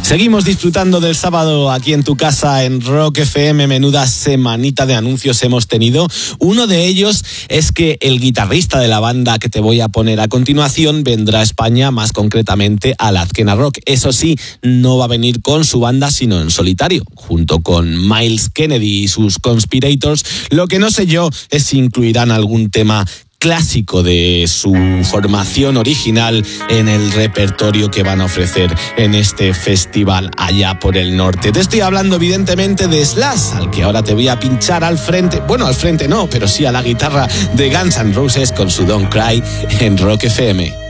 Seguimos disfrutando del sábado aquí en tu casa en Rock FM. Menuda semanita de anuncios hemos tenido. Uno de ellos es que el guitarrista de la banda que te voy a poner a continuación vendrá a España, más concretamente a la Azkena Rock. Eso sí, no va a venir con su banda, sino en solitario, junto con Myles Kennedy y sus Conspirators. Lo que no sé yo es si incluirán algún tema clásico de su formación original en el repertorio que van a ofrecer en este festival allá por el norte. Te estoy hablando evidentemente de Slash, al que ahora te voy a pinchar al frente, bueno, al frente no, pero sí a la guitarra de Guns N' Roses con su Don't Cry en Rock FM.